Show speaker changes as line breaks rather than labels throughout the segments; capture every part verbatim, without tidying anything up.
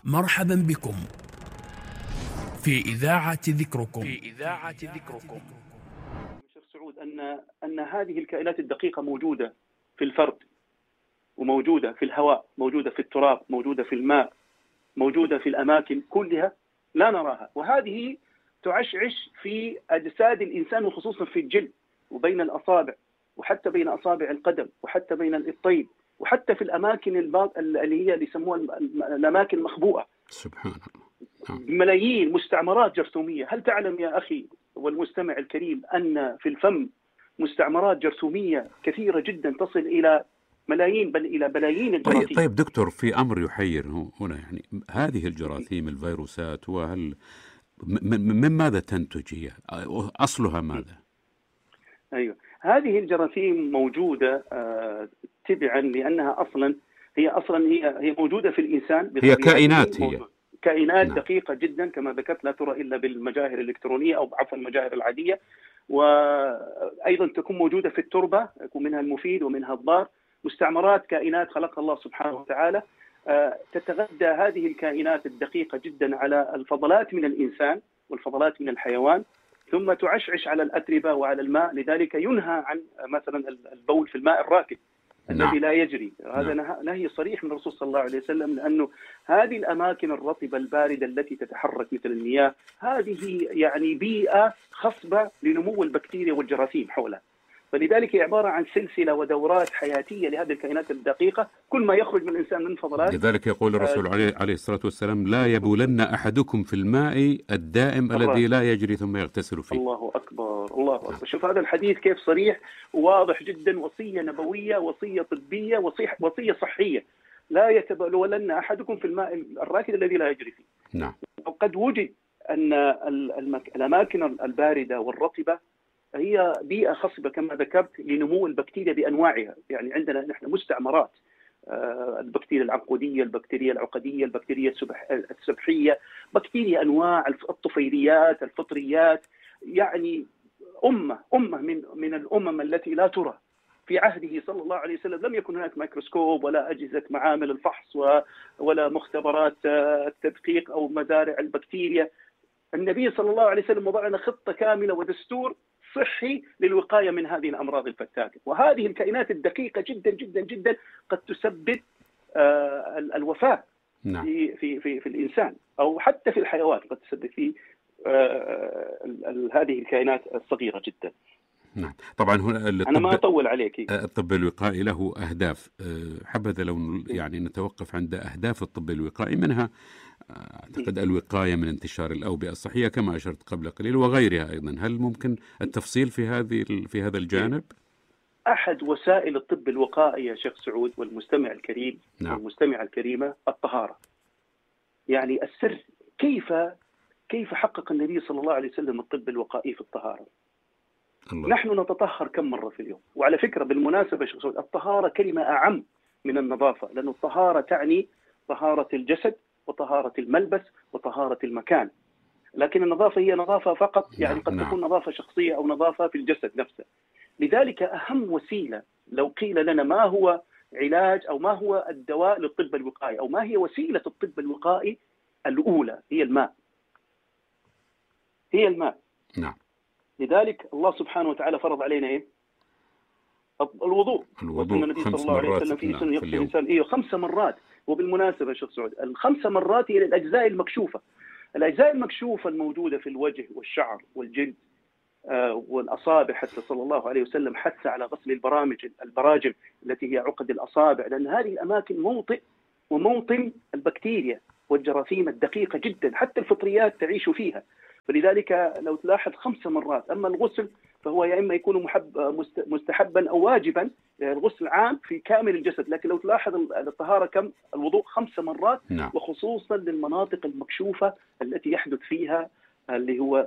مرحبا بكم في إذاعة ذكركم في إذاعة ذكركم.
شيخ سعود أن أن هذه الكائنات الدقيقة موجودة في الفرد، وموجودة في الهواء، موجودة في التراب، موجودة في الماء، موجودة في الأماكن كلها لا نراها، وهذه تعشعش في أجساد الإنسان وخصوصا في الجلد وبين الأصابع وحتى بين أصابع القدم وحتى بين الإبطين وحتى في الأماكن اللي هي اللي يسموها الأماكن المخبوءة.
سبحان الله.
ملايين مستعمرات جرثومية. هل تعلم يا أخي والمستمع الكريم أن في الفم مستعمرات جرثومية كثيرة جدا تصل إلى ملايين بل إلى بلايين الجراثيم؟
طيب, طيب دكتور، في أمر يحير هنا، يعني هذه الجراثيم الفيروسات وهل من ماذا تنتج؟ هي أصلها ماذا؟
أيوة، هذه الجراثيم موجودة آه تبعا لأنها أصلا هي أصلا هي هي موجودة في الإنسان.
هي كائنات هي
كائنات نعم. دقيقة جدا كما ذكرت، لا ترى إلا بالمجاهر الإلكترونية أو عفوا المجاهر العادية، وأيضا تكون موجودة في التربة، يكون منها المفيد ومنها الضار. مستعمرات كائنات خلق الله سبحانه وتعالى. تتغذى هذه الكائنات الدقيقة جدا على الفضلات من الإنسان والفضلات من الحيوان، ثم تعشعش على الأتربة وعلى الماء. لذلك ينهى عن مثلا البول في الماء الراكد الذي نعم. لا يجري. هذا نعم. نهي صريح من الرسول صلى الله عليه وسلم، لأنه هذه الأماكن الرطبة الباردة التي تتحرك مثل المياه هذه يعني بيئة خصبة لنمو البكتيريا والجراثيم حولها، فلذلك هي عبارة عن سلسلة ودورات حياتية لهذه الكائنات الدقيقة. كل ما يخرج من الإنسان من فضلات.
لذلك يقول الرسول آه عليه الصلاة والسلام: لا يبولن أحدكم في الماء الدائم الذي لا يجري ثم يغتسل فيه.
الله أكبر، الله أكبر. شوف هذا الحديث كيف صريح وواضح جدا، وصية نبوية، وصية طبية، وصية, وصية صحية. لا يتبولن أحدكم في الماء الراكد الذي لا يجري فيه.
نعم.
وقد وجد أن الأماكن الباردة والرطبة هي بيئة خصبة كما ذكرت لنمو البكتيريا بأنواعها. يعني عندنا نحن مستعمرات، البكتيريا العنقودية، البكتيريا العقدية، البكتيريا السبحية، بكتيريا أنواع الطفيليات، الفطريات، يعني أمة أمة من من الأمم التي لا ترى. في عهده صلى الله عليه وسلم لم يكن هناك ميكروسكوب ولا أجهزة معامل الفحص ولا مختبرات التدقيق أو مزارع البكتيريا. النبي صلى الله عليه وسلم وضع لنا خطة كاملة ودستور صحي للوقاية من هذه الأمراض الفتاكة. وهذه الكائنات الدقيقة جدا جدا جدا قد تسبب آه الوفاة
نعم.
في, في, في, في الإنسان أو حتى في الحيوان، قد تسبب في آه هذه الكائنات الصغيرة جدا.
نعم. طبعا هنا
أنا ما أطول عليك.
الطب الوقائي له أهداف، حبذا لو يعني نتوقف عند أهداف الطب الوقائي، منها أعتقد الوقاية من انتشار الأوبئة الصحية كما أشرت قبل قليل وغيرها أيضا. هل ممكن التفصيل في هذه في هذا الجانب؟
أحد وسائل الطب الوقائي يا شيخ سعود والمستمع الكريم
نعم.
والمستمعة الكريمة الطهارة. يعني السر كيف كيف حقق النبي صلى الله عليه وسلم الطب الوقائي في الطهارة. الله. نحن نتطهر كم مرة في اليوم؟ وعلى فكرة بالمناسبة شيخ سعود، الطهارة كلمة أعم من النظافة، لأن الطهارة تعني طهارة الجسد وطهارة الملبس وطهارة المكان، لكن النظافة هي نظافة فقط، يعني قد
نعم.
تكون نظافة شخصية أو نظافة في الجسد نفسه. لذلك أهم وسيلة لو قيل لنا ما هو علاج أو ما هو الدواء للطب الوقائي أو ما هي وسيلة الطب الوقائي الأولى، هي الماء. هي الماء.
نعم.
لذلك الله سبحانه وتعالى فرض علينا إيه؟ الوضوء.
الوضوء
النبي صلى الله عليه وسلم في سنة يغسل الإنسان إيه خمس مرات. وبالمناسبة شيخ سعود، الخمس مرات هي للأجزاء المكشوفة. الأجزاء المكشوفة الموجودة في الوجه والشعر والجلد آه والأصابع، حتى صلى الله عليه وسلم حث على غسل البرامج البراجم التي هي عقد الأصابع، لأن هذه الأماكن موطئ وموطن البكتيريا والجراثيم الدقيقة جدا، حتى الفطريات تعيش فيها. فلذلك لو تلاحظ خمس مرات. أما الغسل فهو يا إما يكون محب مستحبا أو واجبا، الغسل عام في كامل الجسد، لكن لو تلاحظ الطهارة كم؟ الوضوء خمس مرات
نعم.
وخصوصا للمناطق المكشوفة التي يحدث فيها اللي هو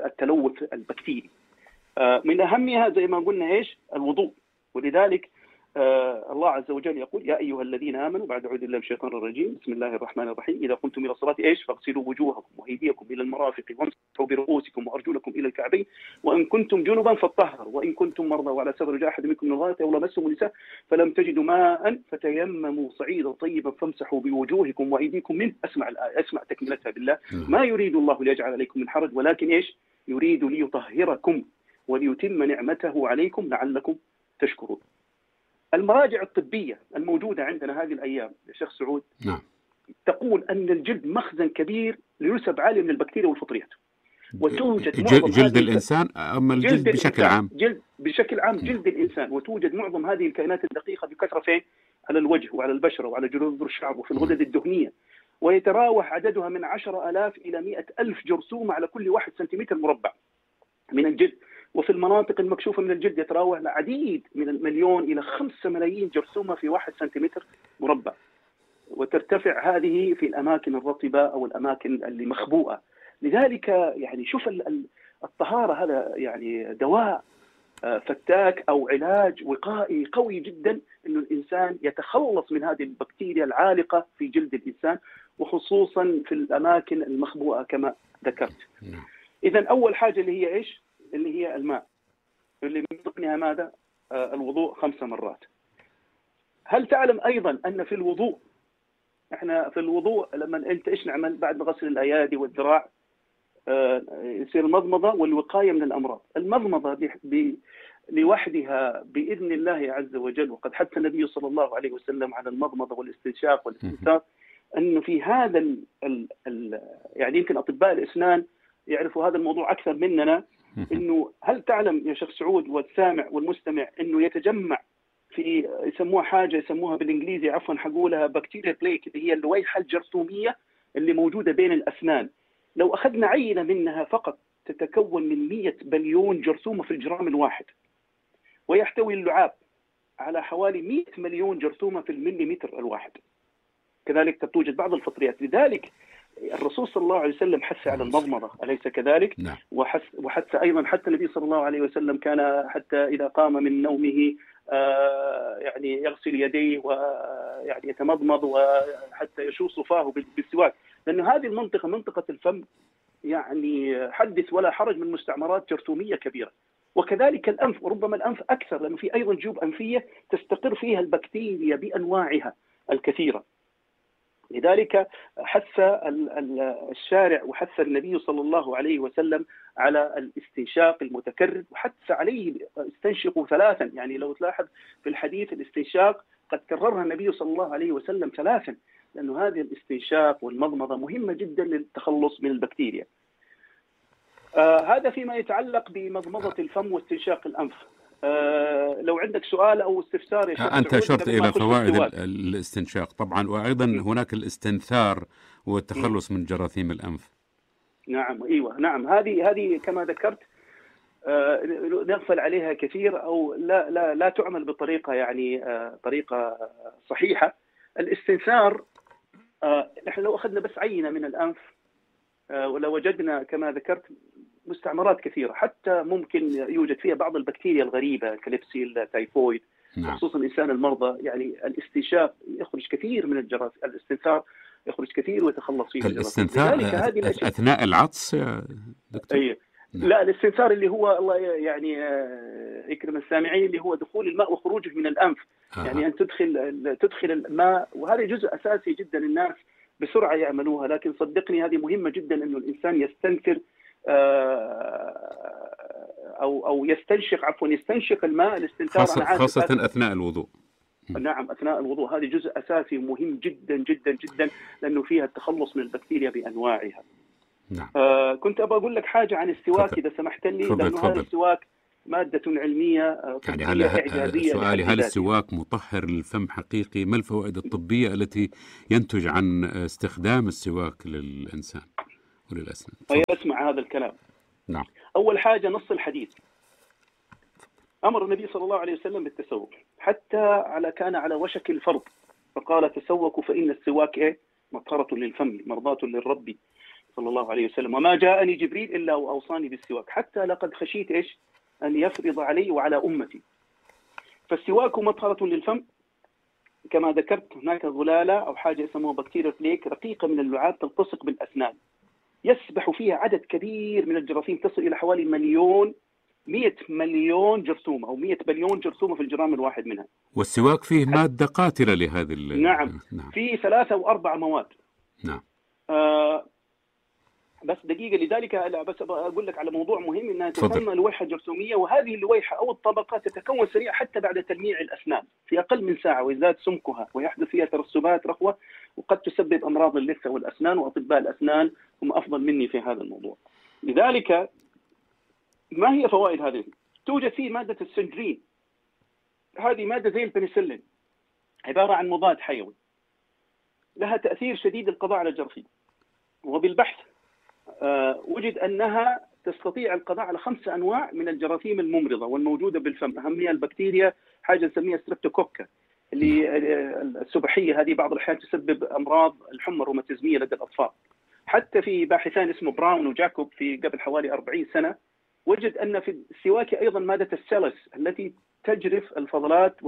التلوث البكتيري. من أهمها زي ما قلنا إيش؟ الوضوء. ولذلك آه الله عز وجل يقول يا أيها الذين آمنوا بعد أعوذ بالله من الشيطان الرجيم بسم الله الرحمن الرحيم إذا قمتم إلى الصلاة إيش فاغسلوا وجوهكم وأيديكم إلى المرافق وامسحوا برؤوسكم وأرجلكم إلى الكعبين وإن كنتم جنبا فطهروا وإن كنتم مرضى وعلى سفر جاء أحد منكم من الغائط أو لمستم النساء فلم تجدوا ماء فتيمموا صعيدا طيبا فامسحوا بوجوهكم وأيديكم منه. أسمع الآية، أسمع تكملتها بالله. ما يريد الله ليجعل عليكم من حرج ولكن إيش يريد ليطهركم وليتم نعمته عليكم لعلكم تشكرون. المراجع الطبية الموجودة عندنا هذه الأيام يا شيخ سعود
نعم.
تقول أن الجلد مخزن كبير لنسب عالية من البكتيريا والفطريات، وتوجد
جلد, جلد الإنسان أما الجلد جلد بشكل عام
جلد بشكل عام جلد الإنسان، وتوجد معظم هذه الكائنات الدقيقة بكثرة فين؟ على الوجه وعلى البشرة وعلى جذور الشعر وفي الغدد الدهنية، ويتراوح عددها من عشرة آلاف إلى مئة ألف جرثومة على كل واحد سنتيمتر مربع من الجلد. وفي المناطق المكشوفة من الجلد يتراوح العديد من المليون إلى خمسة ملايين جرثومة في واحد سنتيمتر مربع، وترتفع هذه في الأماكن الرطبة أو الأماكن اللي مخبوءة. لذلك يعني شوف الطهارة هذا يعني دواء فتاك أو علاج وقائي قوي جدا إنه الإنسان يتخلص من هذه البكتيريا العالقة في جلد الإنسان، وخصوصا في الأماكن المخبوءة كما ذكرت. إذن أول حاجة اللي هي إيش؟ اللي هي الماء، اللي من ضمنها ماذا؟ آه الوضوء خمس مرات. هل تعلم أيضا أن في الوضوء إحنا في الوضوء لما أنت إيش نعمل بعد غسل الأيادي والذراع؟ آه يصير المضمضة والوقاية من الأمراض. المضمضة لوحدها بإذن الله عز وجل، وقد حث النبي صلى الله عليه وسلم على المضمضة والاستنشاق والاستنثار، أنه في هذا ال ال ال يعني يمكن أطباء الأسنان يعرفوا هذا الموضوع أكثر مننا. إنه هل تعلم يا شيخ سعود والسامع والمستمع إنه يتجمع في يسموها حاجة يسموها بالإنجليزي عفوا حقولها بكتيريا بليك اللي هي اللويحة الجرثومية اللي موجودة بين الأسنان. لو أخذنا عينة منها فقط تتكون من مئة بليون جرثومة في الجرام الواحد، ويحتوي اللعاب على حوالي مئة مليون جرثومة في المليمتر الواحد. كذلك توجد بعض الفطريات. لذلك الرسول صلى الله عليه وسلم حث على المضمضة، أليس كذلك؟
نعم.
وحث وحث أيضا حتى النبي صلى الله عليه وسلم كان حتى إذا قام من نومه آه يعني يغسل يديه ويعني يتمضمض وحتى يشوص فاه بالسواك، لأن هذه المنطقة منطقة الفم يعني حدث ولا حرج من مستعمرات جرثومية كبيرة. وكذلك الأنف، وربما الأنف أكثر لأنه في أيضا جيوب أنفية تستقر فيها البكتيريا بأنواعها الكثيرة. لذلك حث الشارع وحث النبي صلى الله عليه وسلم على الاستنشاق المتكرر، وحث عليه استنشقوا ثلاثا. يعني لو تلاحظ في الحديث الاستنشاق قد كررها النبي صلى الله عليه وسلم ثلاثا، لأنه هذه الاستنشاق والمضمضة مهمة جدا للتخلص من البكتيريا. آه هذا فيما يتعلق بمضمضة الفم واستنشاق الأنف. آه لو عندك سؤال أو استفسار يا شيخ
أنت أشرت إلى فوائد الاستنشاق طبعا، وأيضا م. هناك الاستنثار والتخلص م. من جراثيم الأنف.
نعم أيوة نعم، هذه هذه كما ذكرت آه نغفل عليها كثير أو لا لا لا تعمل بطريقة يعني آه طريقة صحيحة. الاستنثار آه نحن لو أخذنا بس عينة من الأنف آه ولو وجدنا كما ذكرت مستعمرات كثيرة، حتى ممكن يوجد فيها بعض البكتيريا الغريبة كليبسيلا تايفويد، نعم. خصوصا الإنسان المرضى يعني الاستنشاق يخرج كثير من الجراثيم، الاستنثار يخرج كثير ويتخلص فيه
الاستنثار أثناء العطس يا دكتور؟
أيه. نعم. لا الاستنثار اللي هو الله يعني يكرم السامعين اللي هو دخول الماء وخروجه من الأنف. آه. يعني أن تدخل تدخل الماء، وهذا جزء أساسي جدا الناس بسرعة يعملوها، لكن صدقني هذه مهمة جدا إنه الإنسان يستنثر أو أو يستنشق عفوا يستنشق الماء. الاستنثار
خاصة, خاصة أثناء الوضوء.
نعم أثناء الوضوء، هذه جزء أساسي ومهم جدا جدا جدا، لأنه فيها التخلص من البكتيريا بأنواعها.
نعم.
آه كنت أبغى أقول لك حاجة عن السواك فضل. إذا سمحت لي، لأنه هذا السواك مادة علمية
يعني هل إعجازية. سؤالي هل السواك مطهر للفم حقيقي؟ ما الفوائد الطبية التي ينتج عن استخدام السواك للإنسان وللأسنان؟
ويسمع هذا الكلام.
نعم.
أول حاجة نص الحديث أمر النبي صلى الله عليه وسلم بالتسوق، حتى على كان على وشك الفرض فقال تسوقوا فإن السواك إيه؟ مطهرة للفم مرضاة للرب صلى الله عليه وسلم، وما جاءني جبريل إلا وأوصاني بالسواك حتى لقد خشيت إيش أن يفرض علي وعلى أمتي. فالسواك هو مطهرة للفم كما ذكرت. هناك غلالة أو حاجة يسموها بكتيريا فليك رقيقة من اللعاب تلتصق بالأسنان، يسبح فيها عدد كبير من الجراثيم تصل إلى حوالي مليون مئة مليون جرثومة أو مئة بليون جرثومة في الجرام الواحد منها.
والسواك فيه مادة قاتلة لهذه ال...
نعم. نعم في ثلاثة أو أربع مواد.
نعم.
آه بس دقيقة، لذلك بس أقول لك على موضوع مهم، أنها تسمى لويحة جرثومية، وهذه اللويحة أو الطبقة تتكون سريعا حتى بعد تلميع الأسنان في أقل من ساعة، ويزداد سمكها ويحدث فيها ترسبات رخوة، وقد تسبب أمراض اللثة والأسنان، وأطباء الأسنان هم أفضل مني في هذا الموضوع. لذلك ما هي فوائد هذه؟ توجد فيه مادة السنجرين، هذه مادة زي البنسلين، عبارة عن مضاد حيوي لها تأثير شديد القضاء على الجراثيم، وبالبحث آه وجد أنها تستطيع القضاء على خمسة أنواع من الجراثيم الممرضة والموجودة بالفم، أهمها البكتيريا حاجة نسميها ستريبتوكوكا اللي السبحية، هذه بعض الأحيان تسبب أمراض الحمى الروماتيزمية لدى الأطفال. حتى في باحثان اسمه براون وجاكوب في قبل حوالي أربعين سنة وجد أن في السواك أيضا مادة السلس التي تجرف الفضلات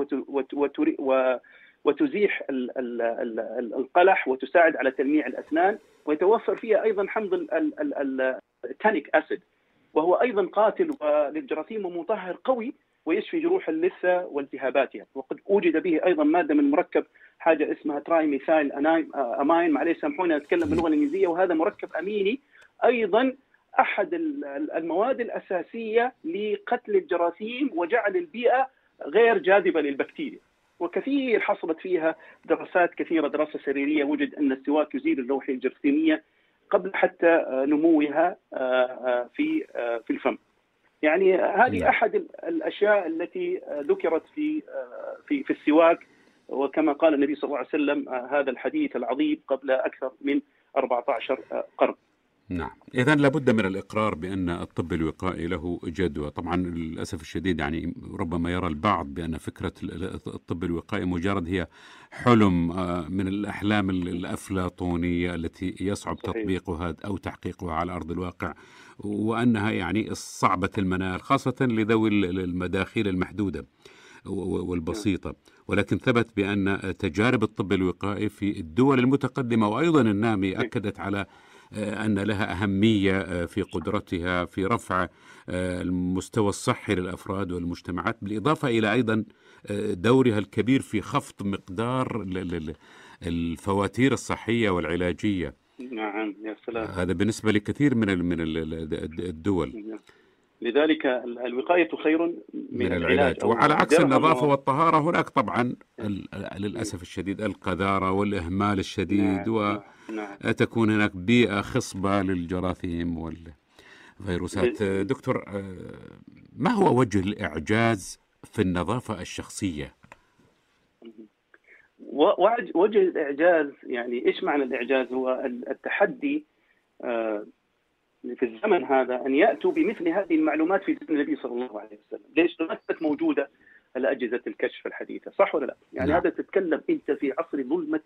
وتزيح القلح وتساعد على تلميع الأسنان، ويتوفر فيها أيضا حمض التانيك أسيد، وهو أيضا قاتل للجراثيم ومطهر قوي ويشفي جروح اللثة والتهاباتها. وقد وجد به أيضا مادة من مركب حاجة اسمها تراي ميثايل أماين، معليش سامحوني أتكلم باللغة الإنجليزية، وهذا مركب أميني أيضا أحد المواد الأساسية لقتل الجراثيم وجعل البيئة غير جاذبة للبكتيريا. وكثير حصلت فيها دراسات كثيرة، دراسة سريرية وجد أن السواك يزيل اللوحة الجرثيمية قبل حتى نموها في في الفم. يعني هذه أحد الأشياء التي ذكرت في في في السواك، وكما قال النبي صلى الله عليه وسلم هذا الحديث العظيم قبل أكثر من أربعة عشر قرن.
نعم، إذن لابد من الإقرار بأن الطب الوقائي له جدوى. طبعا للأسف الشديد يعني ربما يرى البعض بأن فكرة الطب الوقائي مجرد هي حلم من الأحلام الأفلاطونية التي يصعب تطبيقها أو تحقيقها على أرض الواقع، وأنها يعني صعبة المنال خاصة لذوي المداخيل المحدودة والبسيطة. ولكن ثبت بأن تجارب الطب الوقائي في الدول المتقدمة وأيضا النامية أكدت على أن لها أهمية في قدرتها في رفع المستوى الصحي للأفراد والمجتمعات، بالإضافة إلى أيضا دورها الكبير في خفض مقدار الفواتير الصحية والعلاجية.
نعم يا سلام.
هذا بالنسبة لكثير من من الدول.
لذلك الوقاية خير من,
من العلاج. وعلى عكس النظافة والطهارة هناك طبعا للأسف الشديد القذارة والإهمال الشديد، نعم. وتكون هناك بيئة خصبة للجراثيم والفيروسات. دكتور، ما هو وجه الإعجاز في النظافة الشخصية؟
وجه الإعجاز يعني إيش معنى الإعجاز؟ هو التحدي في الزمن هذا أن يأتوا بمثل هذه المعلومات في زمن النبي صلى الله عليه وسلم. ليش ليست موجودة على أجهزة الكشف الحديثة، صح ولا لا؟ يعني
نعم.
هذا تتكلم أنت في عصر ظلمة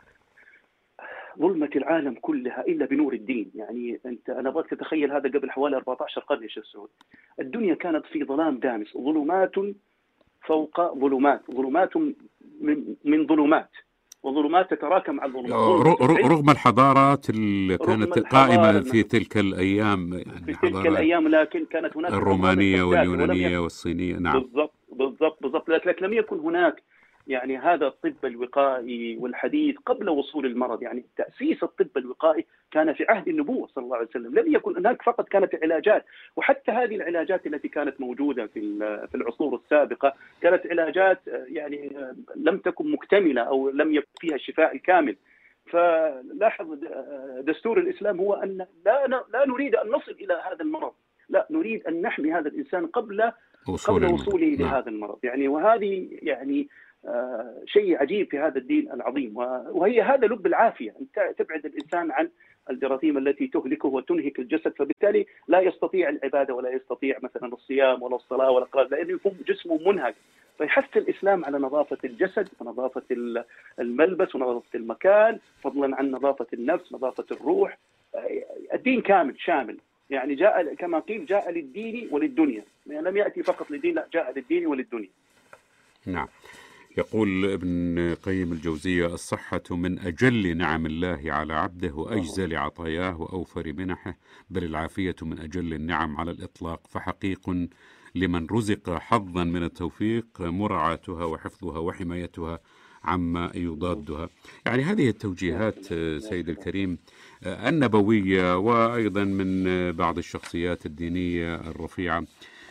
ظلمة العالم كلها إلا بنور الدين. يعني أنت أنا أبغاك تتخيل هذا قبل حوالي أربعة عشر قرن يا شيخ سعود، الدنيا كانت في ظلام دامس، ظلمات فوق ظلمات، ظلمات من من ظلمات، وظلمات تتراكم على الظلمات
رغم الحضارات اللي كانت قائمة في تلك الأيام، يعني
في تلك الأيام، لكن كانت هناك
الرومانية واليونانية والصينية. نعم
بالضبط بالضبط بالضبط. لكن لم يكن هناك يعني هذا الطب الوقائي والحديث قبل وصول المرض. يعني تأسيس الطب الوقائي كان في عهد النبوة صلى الله عليه وسلم، لم يكن هناك فقط كانت علاجات، وحتى هذه العلاجات التي كانت موجودة في في العصور السابقة كانت علاجات يعني لم تكن مكتملة أو لم يكن فيها الشفاء الكامل. فلاحظ دستور الإسلام هو أن لا لا نريد أن نصل إلى هذا المرض، لا نريد أن نحمي هذا الإنسان قبل قبل وصوله نعم. لهذا المرض. يعني وهذه يعني آه شيء عجيب في هذا الدين العظيم، وهي هذا لب العافية، أن تبعد الإنسان عن الجراثيم التي تهلكه وتنهك الجسد، فبالتالي لا يستطيع العبادة ولا يستطيع مثلا الصيام ولا الصلاة ولا القراءة، لأنه يكون جسمه منهك. فيحث الإسلام على نظافة الجسد ونظافة الملبس ونظافة المكان، فضلا عن نظافة النفس، نظافة الروح. الدين كامل شامل، يعني جاء كما قيل جاء للدين وللدنيا، يعني لم يأتي فقط للدين، لا جاء للدين وللدنيا.
نعم. يقول ابن قيم الجوزية: الصحة من أجل نعم الله على عبده وأجزل عطاياه وأوفر منحه، بل العافية من أجل النعم على الإطلاق، فحقيق لمن رزق حظا من التوفيق مراعاتها وحفظها وحمايتها عما يضادها. يعني هذه التوجيهات سيد الكريم النبوية وأيضا من بعض الشخصيات الدينية الرفيعة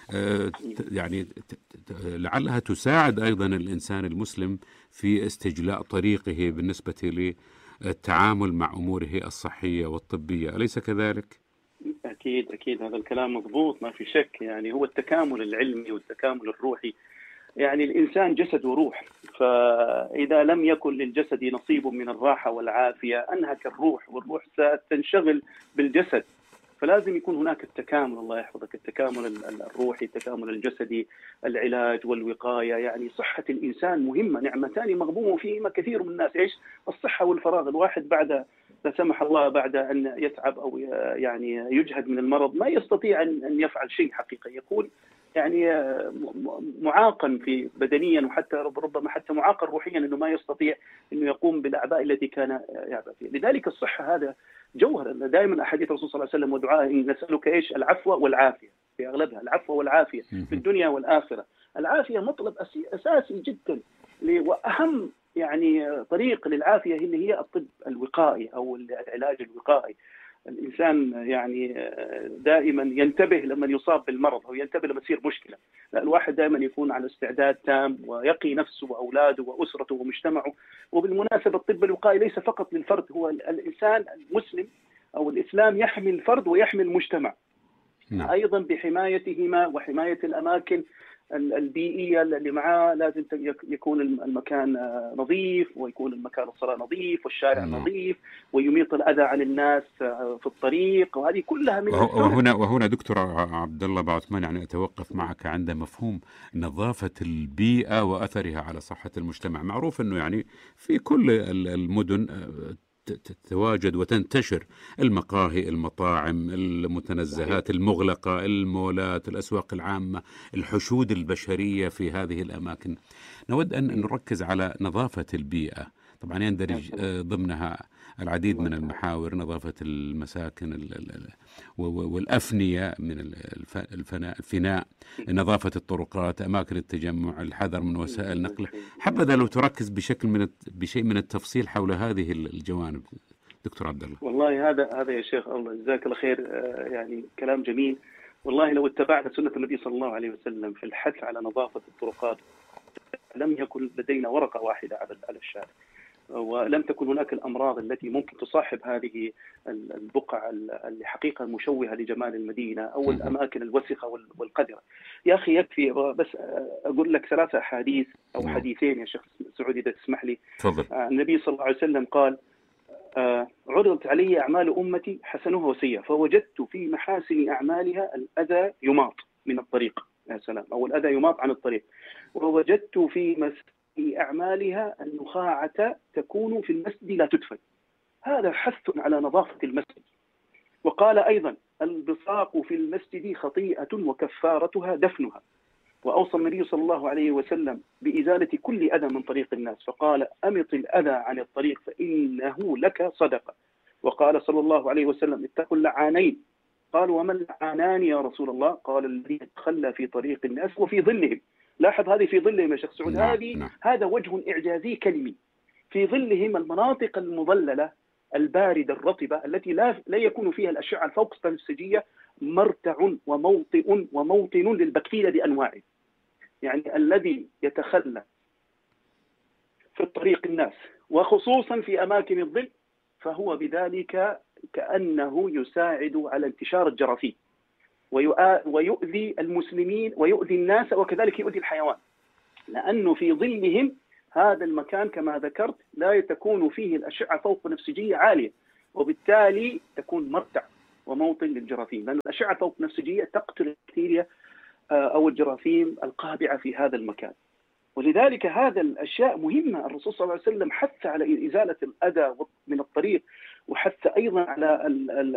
يعني لعلها تساعد أيضا الإنسان المسلم في استجلاء طريقه بالنسبة للتعامل مع أموره الصحية والطبية، أليس كذلك؟
أكيد أكيد هذا الكلام مضبوط، ما في شك. يعني هو التكامل العلمي والتكامل الروحي. يعني الإنسان جسد وروح، فإذا لم يكن للجسد نصيب من الراحة والعافية أنهك الروح، والروح ستنشغل بالجسد. فلازم يكون هناك التكامل، الله يحفظك، التكامل الروحي، التكامل الجسدي، العلاج والوقاية. يعني صحة الإنسان مهمة، نعمتان مغبون فيهما كثير من الناس. إيش؟ الصحة والفراغ. الواحد بعد لا سمح الله بعد أن يتعب أو يعني يجهد من المرض ما يستطيع أن يفعل شيء حقيقة، يكون يعني معاقا في بدنيا، وحتى ربما حتى معاقا روحيا، انه ما يستطيع انه يقوم بالاعباء التي كان يعبأ فيها. لذلك الصحه هذا جوهر. دائما احاديث الرسول صلى الله عليه وسلم ودعاء: إن نسالك ايش؟ العفو والعافيه، في اغلبها العفو والعافيه في الدنيا والاخره. العافيه مطلب اساسي جدا، واهم يعني طريق للعافيه اللي هي الطب الوقائي او العلاج الوقائي. الإنسان يعني دائما ينتبه لما يصاب بالمرض أو ينتبه لما تصير مشكلة. لا، الواحد دائما يكون على استعداد تام ويقي نفسه وأولاده وأسرته ومجتمعه. وبالمناسبة الطب الوقائي ليس فقط للفرد، هو الإنسان المسلم أو الإسلام يحمي الفرد ويحمي المجتمع. نعم. أيضا بحمايتهما وحماية الأماكن البيئية اللي معاه. لازم يكون المكان نظيف، ويكون المكان الصلاة نظيف، والشارع نعم. نظيف، ويميط الأذى عن الناس في الطريق. وهذه كلها من
وهنا وهنا دكتور عبد الله بعثمان، يعني أتوقف معك عند مفهوم نظافة البيئة وأثرها على صحة المجتمع. معروف أنه يعني في كل المدن تتواجد وتنتشر المقاهي، المطاعم، المتنزهات المغلقة، المولات، الأسواق العامة، الحشود البشرية في هذه الأماكن. نود أن نركز على نظافة البيئة. طبعا يندرج ضمنها العديد من المحاور: نظافة المساكن والأفنية من الفناء، الفناء، نظافة الطرقات، أماكن التجمع، الحذر من وسائل النقل. حبذا لو تركز بشكل من بشيء من التفصيل حول هذه الجوانب دكتور عبد الله.
والله هذا هذا يا شيخ، الله جزاك الله خير، يعني كلام جميل. والله لو اتبعنا سنة النبي صلى الله عليه وسلم في الحث على نظافة الطرقات لم يكن لدينا ورقة واحدة على الشارع، ولم تكن هناك الأمراض التي ممكن تصاحب هذه البقع اللي حقيقة مشوهة لجمال المدينة، أو الأماكن الوسخة والقذرة. يا أخي يكفي بس أقول لك ثلاثة أحاديث أو حديثين يا شيخ سعودي إذا تسمح لي.
تفضل.
النبي صلى الله عليه وسلم قال: عرضت علي أعمال أمتي حسنها وسيئها، فوجدت في محاسن أعمالها الأذى يماط من الطريق، يا سلام، أو الأذى يماط عن الطريق، ووجدت في مسجد أعمالها النخاعة تكون في المسجد لا تدفن. هذا حث على نظافة المسجد. وقال أيضا: البصاق في المسجد خطيئة وكفارتها دفنها. وأوصى النبي صلى الله عليه وسلم بإزالة كل أذى من طريق الناس، فقال: أمط الأذى عن الطريق فإنه لك صدقة. وقال صلى الله عليه وسلم: اتقوا اللعانين. قالوا: وما اللعانان يا رسول الله؟ قال: الذي يتخلى في طريق الناس وفي ظلهم. لاحظ، هذه في ظلهم يا شيخ سعود.
نعم.
هذه
نعم.
هذا وجه إعجازي كلمي. في ظلهم المناطق المظللة الباردة الرطبة التي لا لا يكون فيها الأشعة الفوق البنفسجية مرتع وموطئ وموطن للبكتيريا بأنواعه. يعني الذي يتخلى في طريق الناس وخصوصا في أماكن الظل فهو بذلك كأنه يساعد على انتشار الجراثيم ويؤذي المسلمين ويؤذي الناس، وكذلك يؤذي الحيوان، لأنه في ظلهم هذا المكان كما ذكرت لا تكون فيه الأشعة فوق بنفسجية عالية، وبالتالي تكون مرتع وموطن للجراثيم، لأن الأشعة فوق بنفسجية تقتل البكتيريا أو الجراثيم القابعة في هذا المكان. ولذلك هذا الأشياء مهمة. الرسول صلى الله عليه وسلم حث على إزالة الأذى من الطريق، وحث أيضا على